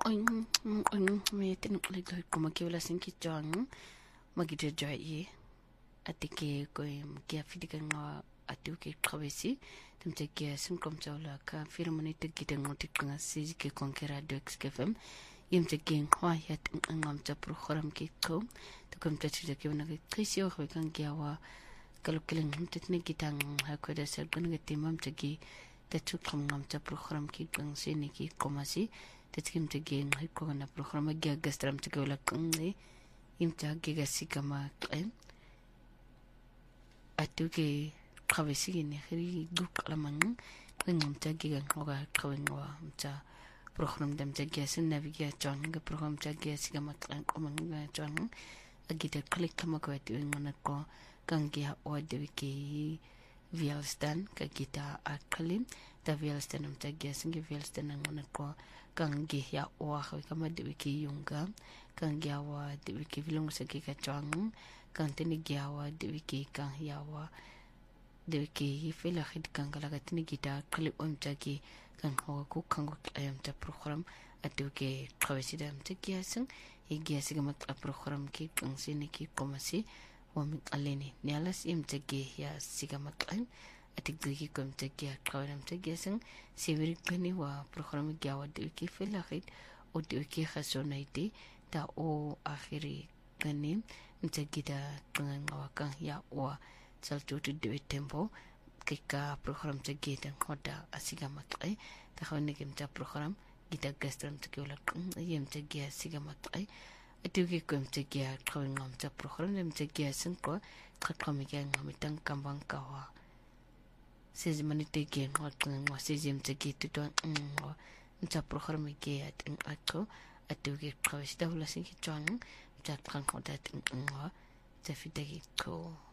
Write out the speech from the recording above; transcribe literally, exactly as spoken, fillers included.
oing oing me tin like como que la sin ki jong magide joye atike ko ki afidika nga atuke travesi temte ki sin kom chola ka firmani te gide ngoti nga siji ke konkera do xfm yimte ki wa yat ngam ta program ki ko to kom ta chi ke na ke sio ko kan ki awa kalkulen te ne kitang ha ko da sa gun ke timam te ki te tu kom ngam ta program ki kan sini ki komasi تتكلم تجين هيكو أنا برنامج جا جسترام تقول لك إني يمتى جا سيكا ما قيم أتوكي قبسي إني خيري دوك لمن قيم يمتى جا هوا قوين هوا يمتى برنامج دم تجي سنة بيجي جان جا برنامج تجي سيكا ما قيم كمان جان أجد كلك كما قويت وإننا كو كان جا واد بيجي فيلستان كجيتا أكلم تا فيلستان يمتى جا سنجي فيلستان إننا كو kangi ya wa kama de wiki yunga kangi wa de wiki vilung saki ka chang kan tini gyawa de wiki kan ya wa de wiki fela khid kan kala ka tini gita kali om chaki kan ho ku kan ko ayam ta program atu ke khawesi dam te kiasan e gyasi ga mat program ki kan sini ki komasi wa min aleni nialas im te ya siga mat an atik digi kom te gya kawaram te gyasan siviri kani wa program gyawa de ki fela khid o de ki khasonaiti ta o akhiri kani mte gida tungan ngawakan ya wa salto to de tempo kika program te gida khoda asiga matai ta khawne kem ta program gida gastram te kola yem te gya asiga matai atuki kom te gya khawin ngam ta program nem te gya san ko khatkam ge ngam tang kambang kawa sezi manite ge ngwa sezi mte ge to ngwa nta program ge at akko atuki khawis da hula sin ki chang ta kan khoda ngwa ta fidegi ko